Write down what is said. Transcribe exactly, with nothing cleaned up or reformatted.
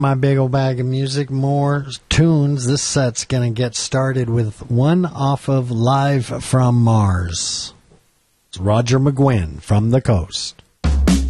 My big old bag of music, more tunes. This set's going to get started with one off of Live from Mars. It's Roger McGuinn from the Coast.